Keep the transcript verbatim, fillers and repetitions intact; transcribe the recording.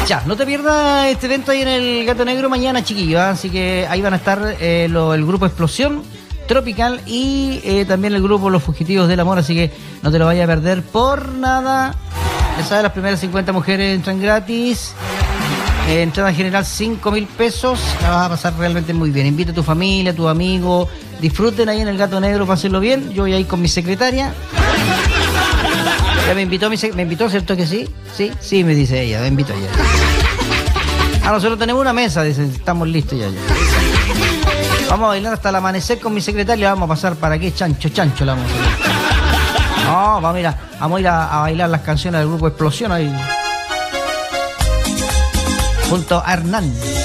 Ya, no te pierdas este evento ahí en el Gato Negro mañana, chiquillos, ¿eh? Así que ahí van a estar eh, lo, el grupo Explosión Tropical y eh, también el grupo Los Fugitivos del Amor, así que no te lo vayas a perder por nada. Ya sabes, las primeras cincuenta mujeres entran gratis. Eh, entrada general cinco mil pesos. La vas a pasar realmente muy bien. Invita a tu familia, a tus amigos. Disfruten ahí en el Gato Negro, pásenlo bien. Yo voy ahí con mi secretaria. Ya me invitó, mi sec- me invitó, ¿cierto que sí? Sí, sí, me dice ella, me invitó ella. Ah, nosotros tenemos una mesa, dicen, estamos listos ya, ya. Vamos a bailar hasta el amanecer con mi secretaria, vamos a pasar para qué chancho, chancho la vamos a hacer. No, vamos a ir a, vamos a, ir a, a bailar las canciones del grupo Explosión ahí. Junto a Hernán.